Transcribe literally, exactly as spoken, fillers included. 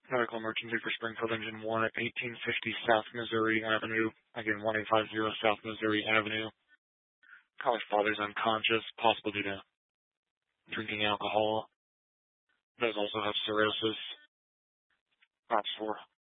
Medical emergency for Springfield Engine one at eighteen fifty South Missouri Avenue. Again, one eight five zero South Missouri Avenue. Caller's father's unconscious, possible due to drinking alcohol. Does also have cirrhosis. That's for